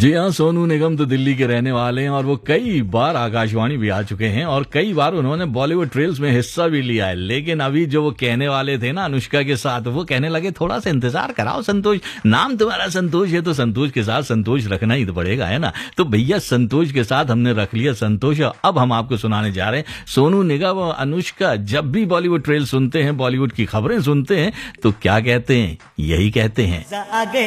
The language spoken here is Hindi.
जी हाँ, सोनू निगम तो दिल्ली के रहने वाले हैं और वो कई बार आकाशवाणी भी आ चुके हैं और कई बार उन्होंने बॉलीवुड ट्रेल्स में हिस्सा भी लिया है। लेकिन अभी जो वो कहने वाले थे ना अनुष्का के साथ, वो कहने लगे थोड़ा सा इंतजार कराओ संतोष, नाम तुम्हारा संतोष है तो संतोष के साथ संतोष रखना ही तो पड़ेगा, है ना। तो भैया संतोष के साथ हमने रख लिया संतोष। अब हम आपको सुनाने जा रहे हैं सोनू निगम और अनुष्का जब भी बॉलीवुड ट्रेल सुनते हैं, बॉलीवुड की खबरें सुनते हैं तो क्या कहते हैं, यही कहते हैं।